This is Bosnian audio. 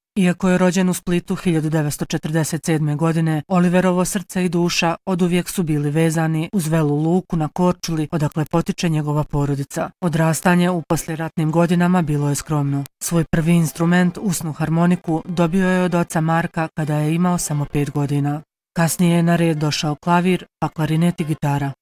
Iako je rođen u Splitu 1947. godine, Oliverovo srce i duša oduvijek su bili vezani uz Velu Luku na Korčuli, odakle potiče njegova porodica. Odrastanje u poslijeratnim godinama bilo je skromno. Svoj prvi instrument, usnu harmoniku, dobio je od oca Marka kada je imao samo 5 godina. Kasnije je na red došao klavir, pa klarinet i gitara.